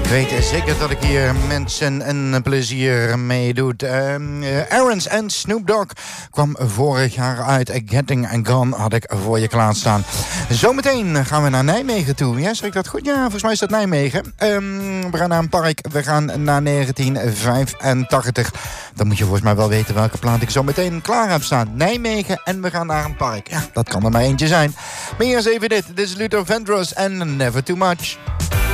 Ik weet zeker dat ik hier mensen een plezier mee doe. Aaron's en Snoop Dogg kwam vorig jaar uit. Getting and Gone had ik voor je klaarstaan. Zometeen gaan we naar Nijmegen toe. Ja, zeg ik dat goed? Ja, volgens mij is dat Nijmegen. We gaan naar een park. We gaan naar 1985. Dan moet je volgens mij wel weten welke plaat ik zo meteen klaar heb staan. Nijmegen en we gaan naar een park. Ja, dat kan er maar eentje zijn. Maar eerst even dit. Dit is Luther Vandross en Never Too Much.